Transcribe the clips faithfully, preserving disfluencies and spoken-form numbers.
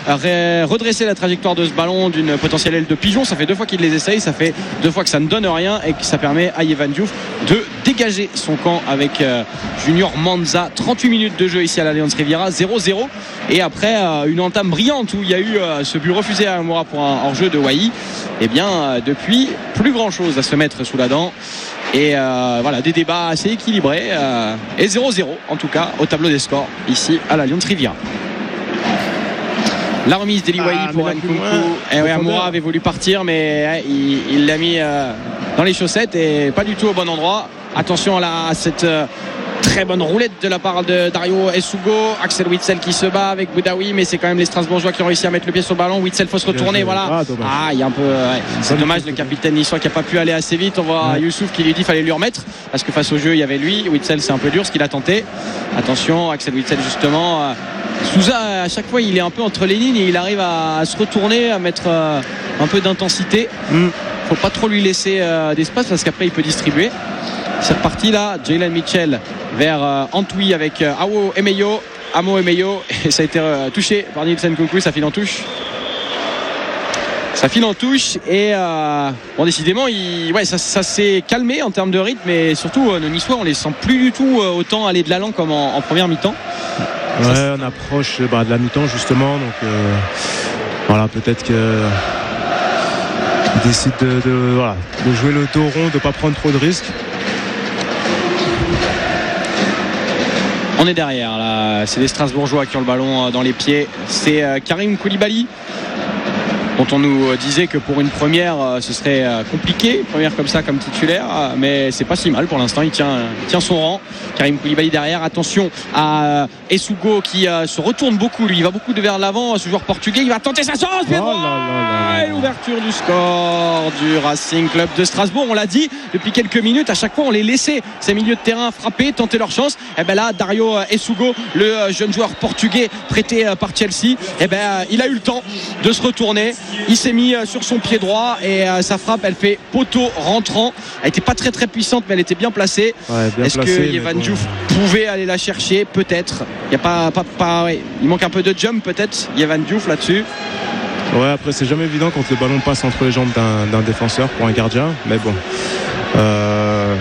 redresser la trajectoire de ce ballon d'une potentielle aile de pigeon. Ça fait deux fois qu'il les essaye, ça fait deux fois que ça ne donne rien et que ça permet à Yevan Diouf de dégager son camp avec euh, Junior Manza. Trente-huit minutes de jeu ici à l'Allianz Riviera, zéro zéro, et après euh, une entame brillante où il y a eu euh, ce but refusé à Amoura pour un hors-jeu de Wai, et bien euh, depuis plus grand chose à se mettre sous la dent. Et euh, voilà, des débats assez équilibrés euh, et zéro zéro en tout cas au tableau des scores ici à l'Allianz Riviera. La remise d'Eli Wai ah, pour Nkunku. Et ouais, Amoura avait voulu partir, mais ouais, il, il l'a mis euh, dans les chaussettes et pas du tout au bon endroit. Attention à, la, à cette euh, très bonne roulette de la part de Dario Essugo. Axel Witsel qui se bat avec Boudaoui, mais c'est quand même les Strasbourgeois qui ont réussi à mettre le pied sur le ballon. Witsel faut se retourner, voilà. Ah, ah, il y a un peu, ouais. C'est dommage, le capitaine niçois qui n'a pas pu aller assez vite. On voit ouais. Youssouf qui lui dit qu'il fallait lui remettre parce que face au jeu il y avait lui. Witsel, c'est un peu dur ce qu'il a tenté. Attention, Axel Witsel justement. Euh, Souza, à chaque fois il est un peu entre les lignes et il arrive à, à se retourner, à mettre euh, un peu d'intensité. Mm. Faut pas trop lui laisser euh, d'espace parce qu'après il peut distribuer. C'est reparti là, Jalen Mitchell vers euh, Antwi avec euh, Awo Emeyo, Amo Emeyo, et ça a été euh, touché par Nielsen Nkunku, ça file en touche. Ça file en touche et euh, bon, décidément il, ouais, ça, ça s'est calmé en termes de rythme, mais surtout euh, nos Niçois on les sent plus du tout euh, autant aller de l'allant comme en, en première mi-temps. Ouais, ça, on approche bah, de la mi-temps justement, donc euh, voilà, peut-être que ils décident de, de, voilà, de jouer le dos rond, de ne pas prendre trop de risques. On est derrière là, c'est les Strasbourgeois qui ont le ballon dans les pieds. C'est euh, Karim Koulibaly, dont on nous disait que pour une première ce serait compliqué, première comme ça comme titulaire, mais c'est pas si mal pour l'instant, il tient, il tient son rang. Karim Koulibaly derrière, attention à Essugo qui se retourne beaucoup, lui il va beaucoup de vers l'avant, ce joueur portugais, il va tenter sa chance, mais oh là, et l'ouverture du score du Racing Club de Strasbourg. On l'a dit depuis quelques minutes, à chaque fois on les laissait ces milieux de terrain frapper, tenter leur chance. Et ben là Dario Essugo, le jeune joueur portugais prêté par Chelsea, et ben il a eu le temps de se retourner. Il s'est mis sur son pied droit et sa frappe elle fait poteau rentrant. Elle n'était pas très très puissante mais elle était bien placée. Ouais, bien Est-ce placé, que Yevan bon. Diouf pouvait aller la chercher? Peut-être. Il y a pas, pas, pas ouais. Il manque un peu de jump peut-être Yevan Diouf là-dessus. Ouais, après c'est jamais évident quand le ballon passe entre les jambes d'un, d'un défenseur pour un gardien, mais bon. Euh...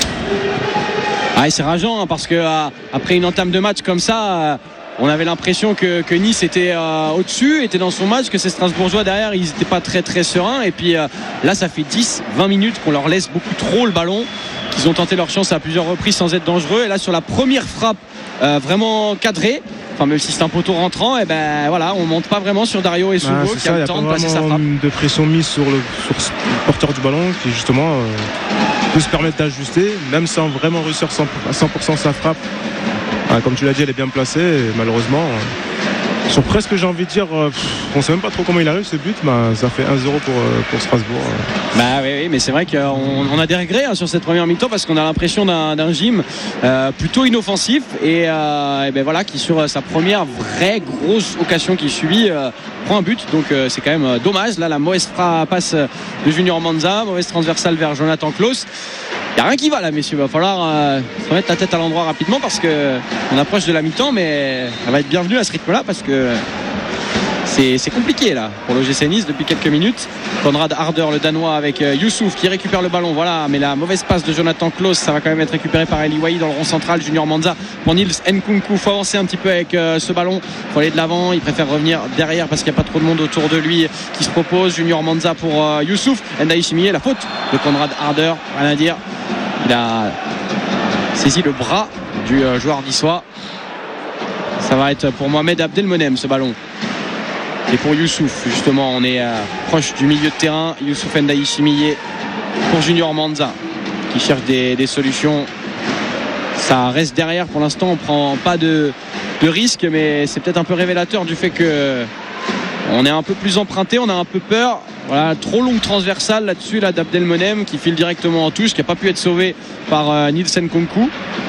Ah, c'est rageant hein, parce que euh, après une entame de match comme ça. Euh, On avait l'impression que, que Nice était euh, au-dessus, était dans son match, que ces Strasbourgeois derrière, ils n'étaient pas très très sereins. Et puis euh, là, ça fait dix vingt minutes qu'on leur laisse beaucoup trop le ballon, qu'ils ont tenté leur chance à plusieurs reprises sans être dangereux. Et là, sur la première frappe euh, vraiment cadrée, enfin même si c'est un poteau rentrant, et ben voilà, on monte pas vraiment sur Dario Essugo ah, qui ça, a le temps de passer sa frappe. De pression mise sur le, sur le porteur du ballon qui justement euh, peut se permettre d'ajuster, même sans vraiment réussir à cent pour cent sa frappe. Ah, comme tu l'as dit, elle est bien placée et malheureusement euh, sur presque, j'ai envie de dire, euh, on ne sait même pas trop comment il arrive ce but, bah, ça fait un zéro pour, euh, pour Strasbourg. Euh. Bah oui, oui, mais c'est vrai qu'on on a des regrets hein, sur cette première mi-temps parce qu'on a l'impression d'un, d'un gym euh, plutôt inoffensif et, euh, et ben voilà, qui sur sa première vraie grosse occasion qui subit euh, prend un but, donc euh, c'est quand même euh, dommage. Là, la mauvaise passe de Junior Manza, mauvaise transversale vers Jonathan Klaus. Il n'y a rien qui va là, messieurs. Il va falloir euh, se mettre la tête à l'endroit rapidement parce qu'on approche de la mi-temps, mais elle va être bienvenue à ce rythme-là parce que c'est, c'est compliqué là pour l'O G C Nice depuis quelques minutes. Konrad Harder, le Danois, avec euh, Youssouf qui récupère le ballon. Voilà, mais la mauvaise passe de Jonathan Klaus, ça va quand même être récupéré par Eli Wai dans le rond central. Junior Manza pour Nils Nkunku. Il faut avancer un petit peu avec euh, ce ballon. Il faut aller de l'avant. Il préfère revenir derrière parce qu'il n'y a pas trop de monde autour de lui qui se propose. Junior Manza pour euh, Youssouf. Ndaï Chimier, la faute de Konrad Harder. Rien à dire. Il a saisi le bras du euh, joueur niçois. Ça va être pour Mohamed Abdelmonem ce ballon. Et pour Youssouf, justement, on est euh, proche du milieu de terrain. Youssouf Ndaï Chimier pour Junior Manza qui cherche des, des solutions. Ça reste derrière pour l'instant. On ne prend pas de, de risque, mais c'est peut-être un peu révélateur du fait que on est un peu plus emprunté, on a un peu peur. Voilà, trop longue transversale là-dessus là, d'Abdelmonem qui file directement en touche, qui n'a pas pu être sauvé par euh, Nielsen Nkunku.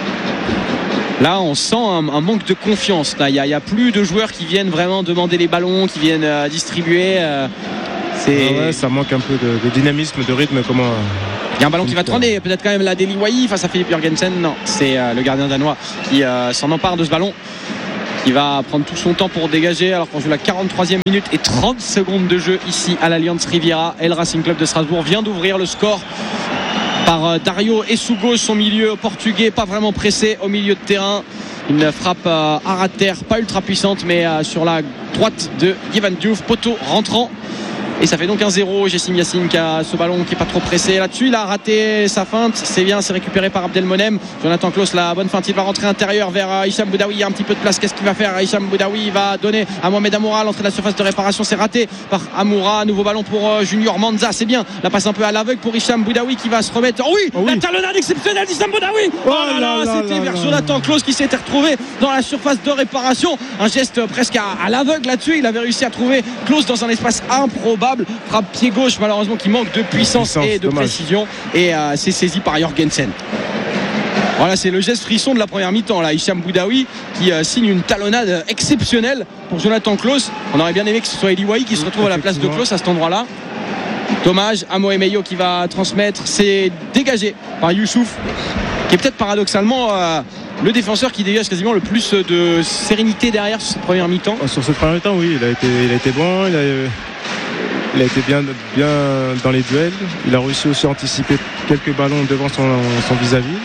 Là on sent un, un manque de confiance. Il n'y a, a plus de joueurs qui viennent vraiment demander les ballons, qui viennent euh, distribuer. Euh, c'est... Ah ouais, ça manque un peu de, de dynamisme, de rythme. Comment il y a un ballon qui va trôner, peut-être quand même la d'Eli Wai face à Philippe Jørgensen. Non, c'est euh, le gardien danois qui euh, s'en empare de ce ballon. qui va prendre tout son temps pour dégager alors qu'on joue la quarante-troisième minute et trente secondes de jeu ici à l'Allianz Riviera. Et le Racing Club de Strasbourg vient d'ouvrir le score par Dario Essugo, son milieu portugais, pas vraiment pressé au milieu de terrain. Une frappe à ras de terre, pas ultra puissante, mais sur la droite de Yvan Diouf, poteau rentrant. Et ça fait donc un zéro. Jessim Yassine qui a ce ballon qui n'est pas trop pressé là-dessus. Il a raté sa feinte. C'est bien, c'est récupéré par Abdelmonem. Jonathan Klaus, la bonne feinte. Il va rentrer intérieur vers Hicham Boudaoui. Il y a un petit peu de place. Qu'est-ce qu'il va faire? Hicham Boudaoui va donner à Mohamed Amoura à l'entrée de la surface de réparation. C'est raté par Amoura. Nouveau ballon pour Junior Manza. C'est bien. La passe un peu à l'aveugle pour Hicham Boudaoui qui va se remettre. Oh oui, oh oui. La talonnade exceptionnelle d'Hicham Boudaoui. Oh, oh là là, là c'était là, vers là, Jonathan Klaus qui s'était retrouvé dans la surface de réparation. Un geste presque à, à l'aveugle là-dessus. Il avait réussi à trouver Klaus dans un espace improbable. Frappe pied gauche malheureusement qui manque de puissance, puissance et de dommage. précision, et euh, c'est saisi par Jorgensen. Voilà, c'est le geste frisson de la première mi-temps là. Hicham Boudaoui qui euh, signe une talonnade exceptionnelle pour Jonathan Klaus. On aurait bien aimé que ce soit Eli Wahi qui se retrouve à la place de Klaus à cet endroit là. Dommage. Amo Emeyo qui va transmettre, c'est dégagé par Youssouf qui est peut-être paradoxalement euh, le défenseur qui dégage quasiment le plus de sérénité derrière sur cette première mi-temps. Sur cette première mi-temps, oui, il a été, il a été bon, il a Il a été bien, bien dans les duels. Il a réussi aussi à anticiper quelques ballons devant son, son vis-à-vis.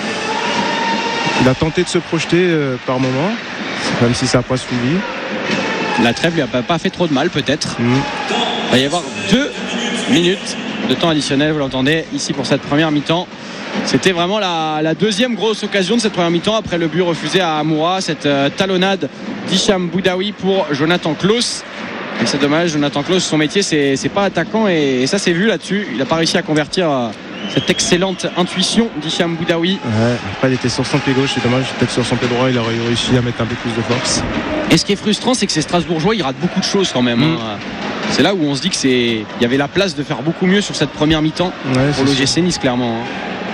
Il a tenté de se projeter euh, par moment, même si ça n'a pas suivi. La trêve lui a pas fait trop de mal peut-être. Mmh. Il va y avoir deux minutes de temps additionnel, vous l'entendez ici pour cette première mi-temps. C'était vraiment la, la deuxième grosse occasion de cette première mi-temps après le but refusé à Amoura. Cette euh, talonnade d'Hicham Boudaoui pour Jonathan Klaus. Et c'est dommage, Jonathan Klaus, son métier c'est, c'est pas attaquant, et, et ça c'est vu là-dessus. Il n'a pas réussi à convertir euh, cette excellente intuition d'Hicham Boudaoui. Ouais, après il était sur son pied gauche, c'est dommage. Peut-être sur son pied droit il aurait réussi à mettre un peu plus de force. Et ce qui est frustrant, c'est que ces Strasbourgeois ils ratent beaucoup de choses quand même. Mmh. Hein. C'est là où on se dit que c'est, il y avait la place de faire beaucoup mieux sur cette première mi-temps, ouais, pour l'O G C Nice clairement. Hein.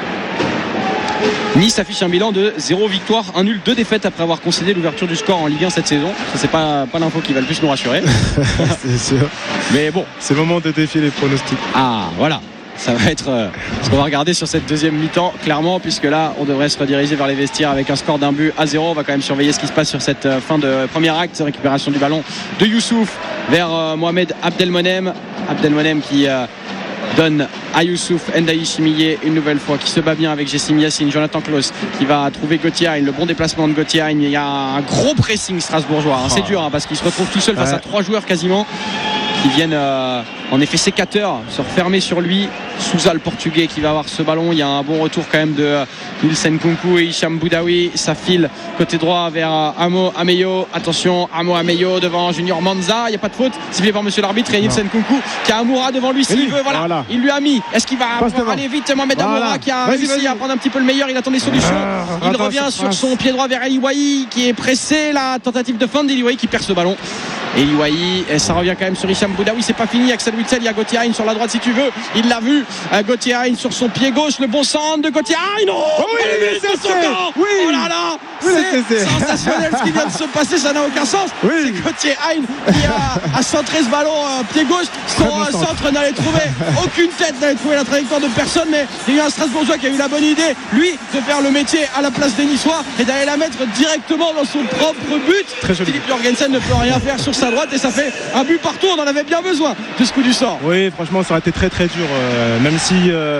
Nice affiche un bilan de zéro victoire, un nul, deux défaites après avoir concédé l'ouverture du score en Ligue un cette saison. Ça c'est pas, pas l'info qui va le plus nous rassurer. C'est sûr. Mais bon, c'est le moment de défier les pronostics. Ah voilà, ça va être euh, ce qu'on va regarder sur cette deuxième mi-temps clairement, puisque là on devrait se rediriger vers les vestiaires avec un score d'un but à zéro. On va quand même surveiller ce qui se passe sur cette euh, fin de premier acte. Récupération du ballon de Youssouf vers euh, Mohamed Abdelmonem. Abdelmonem qui euh, donne à Youssouf Ndaï Chimillé une nouvelle fois, qui se bat bien avec Jessim Yassine. Jonathan Klaus qui va trouver Gauthier Hein, le bon déplacement de Gauthier Hein. Il y a un gros pressing strasbourgeois, hein. C'est dur hein, parce qu'il se retrouve tout seul face ouais. à trois joueurs quasiment qui viennent euh, en effet sécateurs se refermer sur lui. Souza le portugais qui va avoir ce ballon. Il y a un bon retour quand même de euh, Nilsen Nkunku et Hicham Boudaoui. Ça file côté droit vers euh, Amo Ameyo. Attention, Amo Ameyo devant Junior Manza. Il n'y a pas de faute sifflé par monsieur l'arbitre. Et Nilsen Nkunku qui a Amoura devant lui s'il veut. Voilà. voilà, il lui a mis. Est-ce qu'il va aller vite? Mohamed voilà. Amoura qui a vas-y, réussi vas-y. à prendre un petit peu le meilleur. Il attend des solutions. Ah, il revient sur son pied droit vers Eli Wahi qui est pressé. La tentative de fin d'Eli Wahi qui perd ce ballon. Eli Wahi, et ça revient quand même sur Hicham Boudaoui. C'est pas fini. Axel Witsel, il y a Gauthier Hein sur la droite si tu veux. Il l'a vu. Euh, Gauthier Hein sur son pied gauche. Le bon centre de Gauthier Hein. Non, oh oui, oui, c'est son camp. Oui. Oh là là, oui, c'est, c'est sensationnel ce qui vient de se passer. Ça n'a aucun sens. Oui. C'est Gauthier Hein qui a, a centré ce ballon euh, pied gauche. Son euh, centre. centre n'allait trouver aucune tête, n'allait trouver la trajectoire de personne. Mais il y a eu un Strasbourgeois qui a eu la bonne idée, lui, de faire le métier à la place des Niçois et d'aller la mettre directement dans son propre but. Très joli. Philippe Jorgensen ne peut rien faire sur sa droite et ça fait un but partout. On en avait bien besoin de ce coup du sort. Oui, franchement ça aurait été très très dur, euh, même si euh,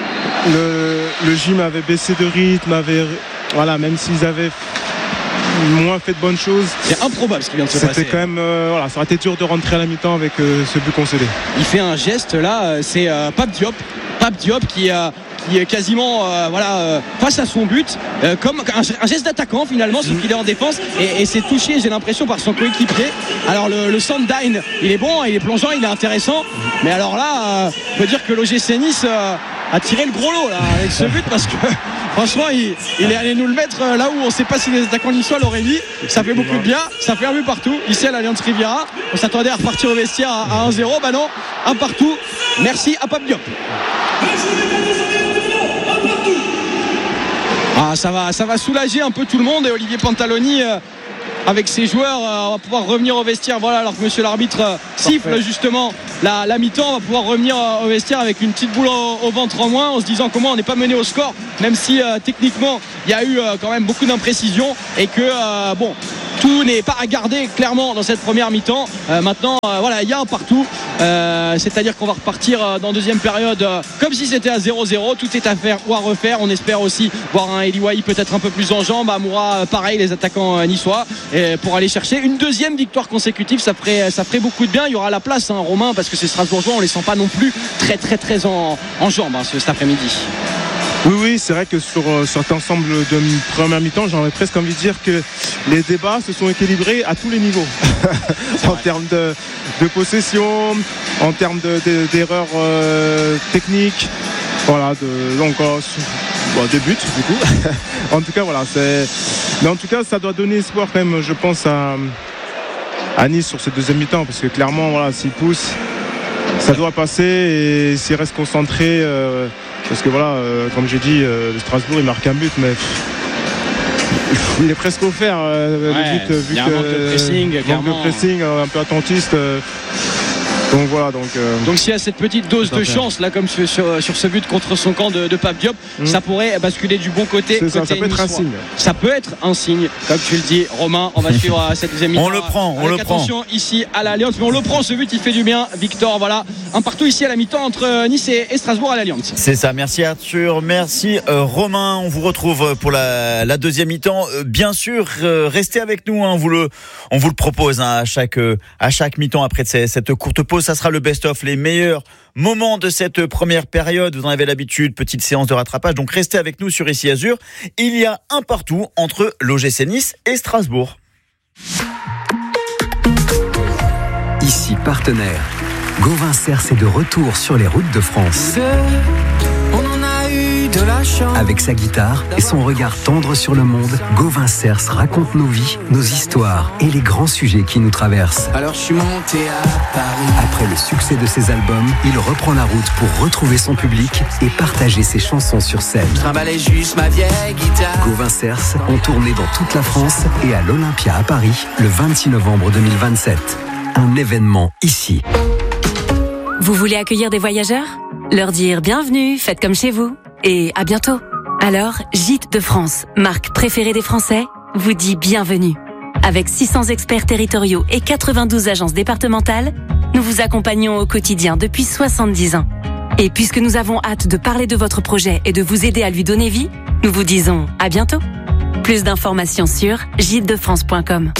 le, le gym avait baissé de rythme, avait, voilà, même s'ils avaient moins fait de bonnes choses, c'est improbable ce qui vient de se c'était passer. Quand même, euh, voilà, ça aurait été dur de rentrer à la mi-temps avec euh, ce but concédé. Il fait un geste là, c'est euh, Pape Diop Pape Diop qui a euh, qui est quasiment euh, voilà, euh, face à son but euh, comme un, un geste d'attaquant finalement, sauf qu'il est en défense et, et c'est touché, j'ai l'impression, par son coéquipier. Alors le, le centre d'Ain, il est bon, il est plongeant, il est intéressant, mais alors là euh, on peut dire que l'O G C Nice euh, a tiré le gros lot là, avec ce but, parce que franchement il, il est allé nous le mettre là où on ne sait pas si les attaquants niçois l'auraient mis. Ça fait beaucoup de bien, ça fait un but partout ici à l'Allianz Riviera. On s'attendait à repartir au vestiaire à, à un zéro, bah non, un partout. Merci à Pape Diop. Ah, ça va, ça va soulager un peu tout le monde, et Olivier Pantaloni euh, avec ses joueurs euh, on va pouvoir revenir au vestiaire. Voilà, alors que monsieur l'arbitre euh, siffle Parfait. justement la, la mi-temps, on va pouvoir revenir euh, au vestiaire avec une petite boule au, au ventre en moins, en se disant comment on n'est pas mené au score, même si euh, techniquement il y a eu euh, quand même beaucoup d'imprécisions et que euh, bon, tout n'est pas à garder clairement dans cette première mi-temps. Euh, maintenant, euh, voilà, il y a un partout. Euh, c'est-à-dire qu'on va repartir euh, dans deuxième période euh, comme si c'était à zéro zéro. Tout est à faire ou à refaire. On espère aussi voir un Eli Wahi peut-être un peu plus en jambes. Amoura, euh, pareil, les attaquants euh, niçois. Et pour aller chercher une deuxième victoire consécutive, ça ferait, ça ferait beaucoup de bien. Il y aura la place, hein, Romain, parce que ces Strasbourgeois, on les sent pas non plus très très très en, en jambes hein, cet après-midi. Oui, oui, c'est vrai que sur, sur cet ensemble de première mi-temps, j'aurais presque envie de dire que les débats se sont équilibrés à tous les niveaux. En termes de, de possession, en termes de, de, d'erreurs euh, techniques, voilà, de, donc euh, bon, des buts du coup. En tout cas, voilà, c'est. Mais en tout cas, ça doit donner espoir quand même, je pense, à, à Nice sur cette deuxième mi-temps, parce que clairement, voilà, s'ils poussent, ça doit passer et s'ils restent concentrés. Euh, Parce que voilà, euh, comme j'ai dit, euh, Strasbourg il marque un but, mais pff, il est presque offert euh, ouais, le but, vu il y a que un manque de pressing, euh, manque de pressing euh, un peu attentiste. Euh, donc voilà, donc. Euh, donc s'il y a cette petite dose de chance là, comme sur, sur, sur ce but contre son camp de, de Pape Diop, mmh. ça pourrait basculer du bon côté. C'est ça, côté ça peut être un signe. Ça peut être un signe, comme tu le dis, Romain. On va suivre cette deuxième mi-temps. On le prend, on avec le attention prend. Ici à l'Alliance, mais on le prend. Ce but, il fait du bien. Victor, voilà, un partout ici à la mi-temps entre Nice et, et Strasbourg à l'Alliance. C'est ça. Merci Arthur, merci euh, Romain. On vous retrouve pour la, la deuxième mi-temps. Euh, bien sûr, euh, restez avec nous. Hein, on vous le, on vous le propose hein, à chaque, euh, à chaque mi-temps après ces, cette courte pause. Ça sera le best-of. Les meilleurs moments de cette première période, vous en avez l'habitude, petite séance de rattrapage, donc restez avec nous sur Ici Azur. Il y a un partout entre l'O G C Nice et Strasbourg. Ici partenaire, Gauvin Cers est de retour sur les routes de France. On en a eu de la chance. Avec sa guitare et son regard tendre sur le monde, Gauvin Cers raconte nos vies, nos histoires et les grands sujets qui nous traversent. Alors je suis monté à Paris. Après le succès de ses albums, il reprend la route pour retrouver son public et partager ses chansons sur scène. Je trimballais juste ma vieille guitare. Gauvin Cers ont tourné dans toute la France et à l'Olympia à Paris le vingt-six novembre deux mille vingt-sept. Un événement ici. Vous voulez accueillir des voyageurs ? Leur dire bienvenue, faites comme chez vous et à bientôt. Alors, Gîtes de France, marque préférée des Français, vous dit bienvenue. Avec six cents experts territoriaux et quatre-vingt-douze agences départementales, nous vous accompagnons au quotidien depuis soixante-dix ans. Et puisque nous avons hâte de parler de votre projet et de vous aider à lui donner vie, nous vous disons à bientôt. Plus d'informations sur gîtes de france point com.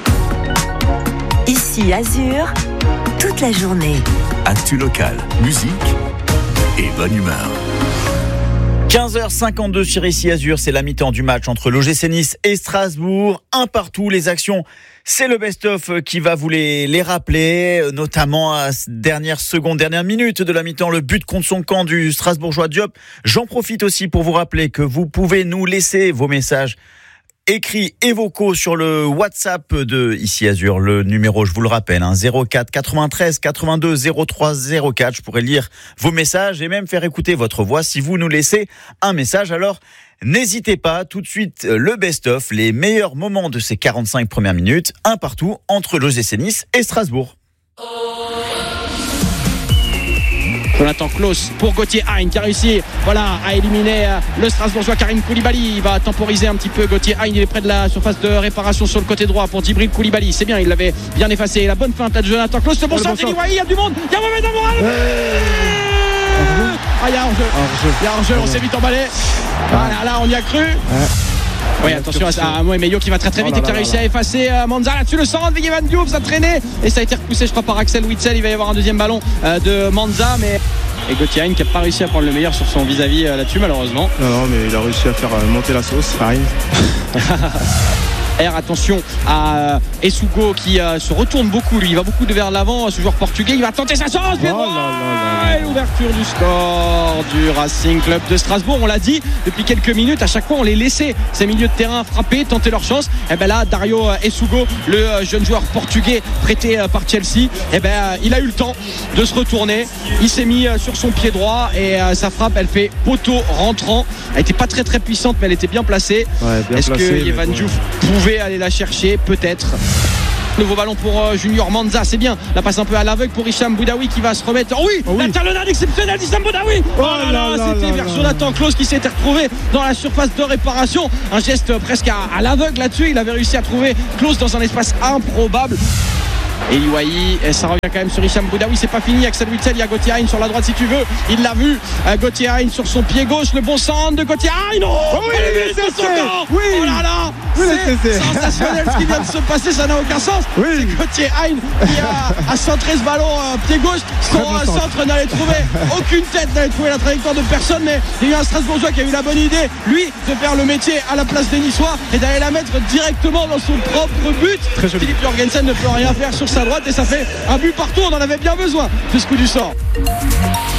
Ici Azur, toute la journée. Actu local, musique et bonne humeur. quinze heures cinquante-deux sur Ici Azur, c'est la mi-temps du match entre l'O G C Nice et Strasbourg. Un partout, les actions, c'est le best-of qui va vous les, les rappeler, notamment à dernière seconde, dernière minute de la mi-temps, le but contre son camp du Strasbourgeois Diop. J'en profite aussi pour vous rappeler que vous pouvez nous laisser vos messages écrits et vocaux sur le WhatsApp de Ici Azur. Le numéro, je vous le rappelle, hein, zéro quatre quatre-vingt-treize quatre-vingt-deux zéro trois zéro quatre. Je pourrais lire vos messages et même faire écouter votre voix si vous nous laissez un message. Alors, n'hésitez pas. Tout de suite, le best-of, les meilleurs moments de ces quarante-cinq premières minutes, un partout entre l'O G C Nice et Strasbourg. Jonathan Klaus pour Gauthier Hein qui a réussi voilà, à éliminer le Strasbourgeois Karim Koulibaly. Il va temporiser un petit peu Gauthier Hein. Il est près de la surface de réparation sur le côté droit pour Djibril Koulibaly. C'est bien, il l'avait bien effacé. La bonne feinte de Jonathan Klaus. Le bon centre, il y a du monde. Il y a Mohamed Amoura. Ah, il y a hors-jeu. Il y a hors-jeu, on s'est vite emballé. Voilà, là, on y a cru. Oui, attention à Mohamed qui va très très vite et qui a réussi à effacer euh, Manza là-dessus. Le centre, Van Diouf, ça traînait et ça a été repoussé, je crois, par Axel Witsel. Il va y avoir un deuxième ballon euh, de Manza, mais et Gauthier Hein qui n'a pas réussi à prendre le meilleur sur son vis-à-vis euh, là-dessus, malheureusement. Non, non, mais il a réussi à faire euh, monter la sauce, pareil. Attention à Essugo qui euh, se retourne beaucoup, lui il va beaucoup de vers l'avant, ce joueur portugais, il va tenter sa chance, pied droit, et l'ouverture du score du Racing Club de Strasbourg. On l'a dit depuis quelques minutes, à chaque fois on les laissait ces milieux de terrain frapper, tenter leur chance. Et ben là Dario Essugo, le jeune joueur portugais prêté par Chelsea, et ben il a eu le temps de se retourner, il s'est mis sur son pied droit et sa frappe elle fait poteau rentrant. Elle était pas très très puissante mais elle était bien placée. Ouais, bien Est-ce placé, que Evan Diouf pouvait aller la chercher? Peut-être. Nouveau ballon pour euh, Junior Manza, c'est bien. La passe un peu à l'aveugle pour Hicham Boudaoui qui va se remettre. Oh oui, oh oui. la talonnade exceptionnelle d'Hicham Boudaoui. Oh, oh là là, là c'était vers Jonathan Klaus qui s'était retrouvé dans la surface de réparation. Un geste presque à, à l'aveugle là-dessus. Il avait réussi à trouver Klaus dans un espace improbable. Et Liwaï, ça revient quand même sur Hicham Boudaoui, c'est pas fini. Axel Witsel, il y a Gauthier Hein sur la droite si tu veux. Il l'a vu, Gauthier Hein sur son pied gauche, le bon centre de Gauthier Hein. Non, oh oui, elle est de son camp. Oui. Oh là là, oui, c'est sensationnel ce qui vient de se passer, ça n'a aucun sens. Oui. C'est Gauthier Hein qui a, a centré ce ballon euh, pied gauche. Son euh, centre n'allait trouver aucune tête, n'allait trouver la trajectoire de personne, mais il y a eu un Strasbourgeois qui a eu la bonne idée, lui, de faire le métier à la place des Niçois et d'aller la mettre directement dans son propre but. Philippe Jorgensen ne peut rien faire sur sa droite et ça fait un but partout, on en avait bien besoin de ce coup du sort.